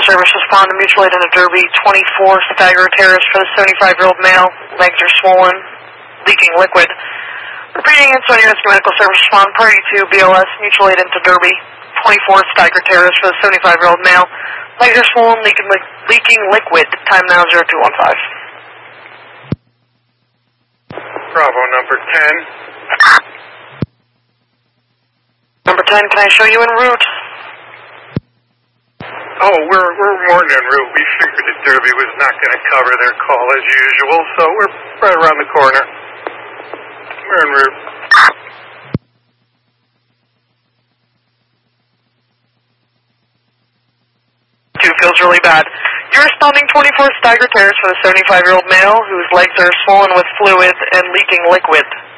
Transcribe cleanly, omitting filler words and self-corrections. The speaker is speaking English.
service, respond to mutual aid in a Derby 24 Stagger Terrace for the 75-year-old male. Legs are swollen, leaking liquid. Repeating inside your medical service, respond priority to BLS, mutual aid into Derby 24 Stagger Terrace for the 75-year-old male. Legs are swollen, leaking liquid. Time now 0215. Bravo number 10. Number 10, can I show you en route? Oh, we're more than en route. We figured that Derby was not going to cover their call as usual, so we're right around the corner. We're en route. Feels really bad. You're responding 24 Stagger Terrace for the 75-year-old male whose legs are swollen with fluid and leaking liquid.